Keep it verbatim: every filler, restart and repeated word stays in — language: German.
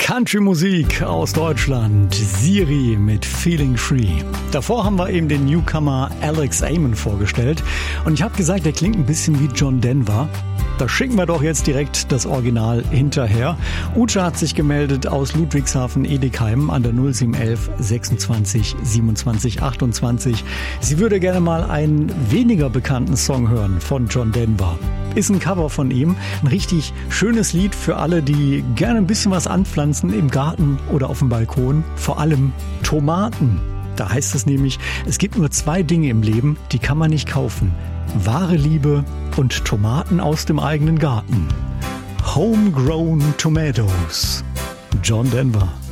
Country-Musik aus Deutschland, Siri mit Feeling Free. Davor haben wir eben den Newcomer Alex Amon vorgestellt und ich habe gesagt, der klingt ein bisschen wie John Denver. Da schicken wir doch jetzt direkt das Original hinterher. Ucha hat sich gemeldet aus Ludwigshafen Edekheim an der null sieben eins eins sechsundzwanzig siebenundzwanzig achtundzwanzig. Sie würde gerne mal einen weniger bekannten Song hören von John Denver. Ist ein Cover von ihm, ein richtig schönes Lied für alle, die gerne ein bisschen was anpflanzen im Garten oder auf dem Balkon. Vor allem Tomaten. Da heißt es nämlich, es gibt nur zwei Dinge im Leben, die kann man nicht kaufen. Wahre Liebe und Tomaten aus dem eigenen Garten. Homegrown Tomatoes. John Denver.